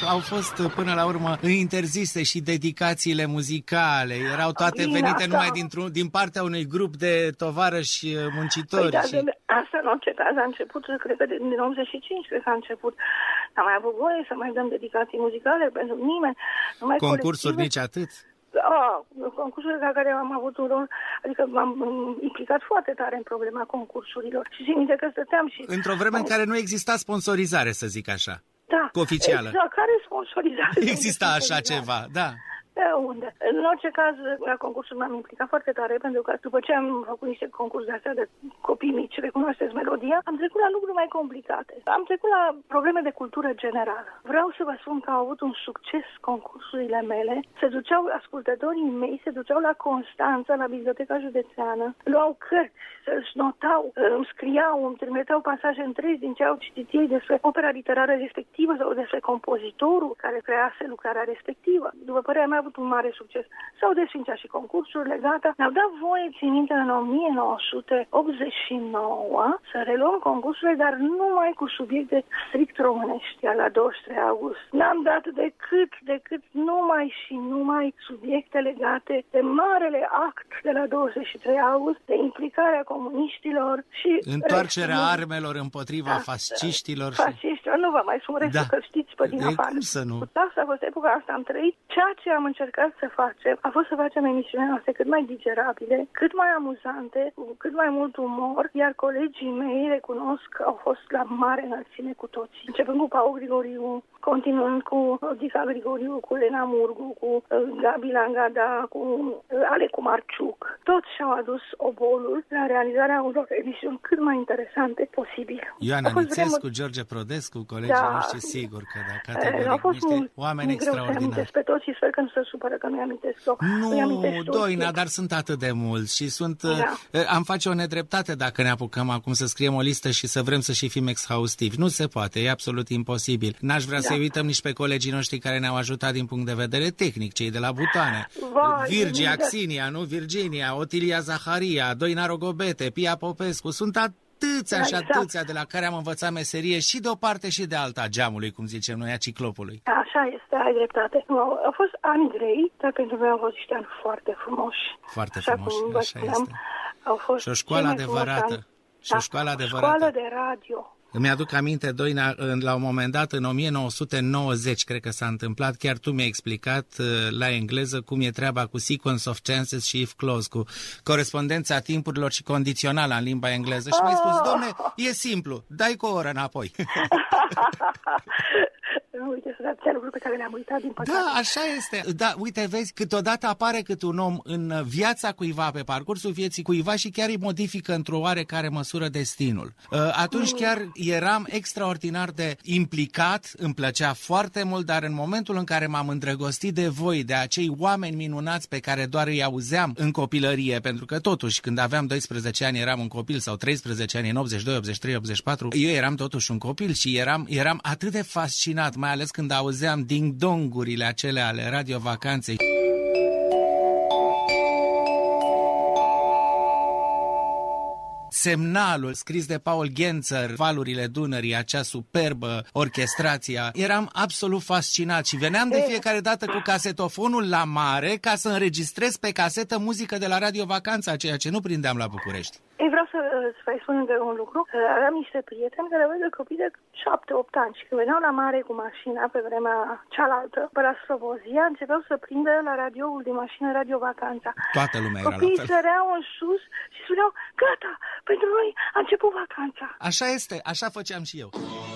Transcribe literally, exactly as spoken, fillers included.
au fost până la urmă interzise și dedicațiile muzicale. Erau toate Bine, venite asta... numai dintr-un, din partea unui grup de tovarăși muncitori. Păi, și... Asta în orice caz a început, cred că din optzeci și cinci, cred că a început. N-am mai avut voie să mai dăm dedicații muzicale pentru nimeni. Numai concursuri colective. Nici atât? Ah, concursurile la care am avut un rol, adică m-am implicat foarte tare în problema concursurilor. Și țin minte că stăteam și... Într-o vreme în care nu exista sponsorizare, să zic așa. Da. Oficială. Exact, care sponsorizare? Exista așa ceva, da. De unde? În orice caz, la concursul m-am implicat foarte tare, pentru că după ce am făcut niște concursuri de astea de copii mici, recunoașteți melodia, am trecut la lucruri mai complicate. Am trecut la probleme de cultură generală. Vreau să vă spun că au avut un succes concursurile mele. Se duceau, ascultătorii mei se duceau la Constanța, la Biblioteca Județeană, luau cărți, să-și notau, îmi scriau, îmi trimiteau pasaje întregi din ce au citit ei despre opera literară respectivă sau despre compozitorul care crease lucrarea respectivă. După părerea mea, a avut un mare succes. S-au desfințat și concursurile, gata. Ne-au dat voie, țin minte, în o mie nouă sute optzeci și nouă să reluăm concursurile, dar numai cu subiecte strict românești, la douăzeci și trei august. N-am dat decât, decât numai și numai subiecte legate de marele act de la douăzeci și trei august, de implicarea comuniștilor și... Întoarcerea restul... armelor împotriva da, fasciștilor. Și... Fasciștilor, nu vă mai spun restul, da. Că știți pe din afară. Cum să nu? Asta a fost epoca asta, am trăit. Ceea ce am încercat să facem a fost să facem emisiunile noastre cât mai digerabile, cât mai amuzante, cu cât mai mult umor, iar colegii mei, recunosc, au fost la mare înălțime cu toți. Începând cu Paul Grigoriu, continuând cu Dica Grigoriu, cu Lena Murgu, cu Gabi Langada, cu Alecu Marciuc. Toți și-au adus obolul la realizarea unor emisiuni cât mai interesante posibil. Ioana Nițescu, vremuri... George Prodescu, colegii da. noștri, sigur că da, categoric, au fost niște oameni extraordinari. Pe toți și sper că nu se supără că nu-i amintesc. Nu, Doina, dar sunt atât de mulți și sunt... Da. Am face o nedreptate dacă ne apucăm acum să scriem o listă și să vrem să și fim exhaustivi. Nu se poate, e absolut imposibil. N-aș vrea da. să uităm nici pe colegii noștri care ne-au ajutat din punct de vedere tehnic, cei de la Butoane. Vai, Virgia Axinia, nu Virginia, Otilia Zaharia, Doina Rogobete, Pia Popescu, sunt atâția da, și atâția exact. de la care am învățat meserie și de o parte și de alta geamului, cum zicem noi, a ciclopului. Așa este, ai dreptate. Au fost ani grei, dar pentru noi au fost niște ani foarte frumoși. Foarte așa frumoși, cum așa spuneam, este. Au fost și o școală adevărată. Și da, o școală adevărată. Școală de radio. Îmi aduc aminte, Doina, la un moment dat, în o mie nouă sute nouăzeci, cred că s-a întâmplat, chiar tu mi-ai explicat la engleză cum e treaba cu sequence of chances și if clause, cu corespondența timpurilor și condiționala în limba engleză. Și mi-ai spus, domne, e simplu, dai cu o oră înapoi. Uite, sunt atâtea lucruri pe care le-am uitat, din păcate. Da, așa este. Da, uite, vezi, câteodată apare cât un om în viața cuiva, pe parcursul vieții cuiva și chiar îi modifică într-o oarecare măsură destinul. Atunci chiar eram extraordinar de implicat, îmi plăcea foarte mult, dar în momentul în care m-am îndrăgostit de voi, de acei oameni minunați pe care doar îi auzeam în copilărie, pentru că totuși când aveam doisprezece ani eram un copil sau treisprezece ani, în optzeci și doi, optzeci și trei, optzeci și patru, eu eram totuși un copil și eram, eram atât de fascinat, mai ales când auzeam ding-dongurile acelea ale Radio Vacanței. Semnalul scris de Paul Genzer, Valurile Dunării, acea superbă orchestrația. Eram absolut fascinat și veneam de fiecare dată cu casetofonul la mare ca să înregistrez pe casetă muzică de la Radio Vacanța, ceea ce nu prindeam la București. Ei, vreau să îți mai spun încă un lucru. Aveam niște prieteni care aveau de copii de șapte opt ani și când veneau la mare cu mașina pe vremea cealaltă, pe la Slobozia, începeau să prindă la radioul din mașină Radio Vacanța. Toată lumea era Copiii la fel. săreau în sus și spuneau, gata, pentru noi a început vacanța. Așa este, așa făceam și eu.